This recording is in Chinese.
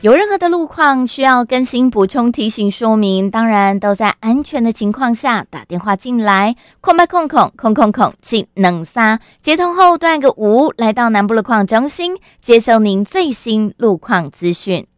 有任何的路况需要更新、补充、提醒、说明，当然都在安全的情况下打电话进来。0800-003接通后段个5来到南部路况中心，接收您最新路况资讯。